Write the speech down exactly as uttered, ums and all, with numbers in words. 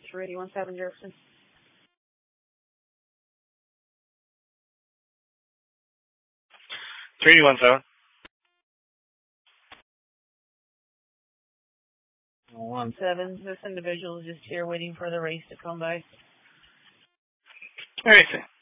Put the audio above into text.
for eight one seven Jefferson. three one seven. One seven. This individual is just here waiting for the race to come by. All right, sir.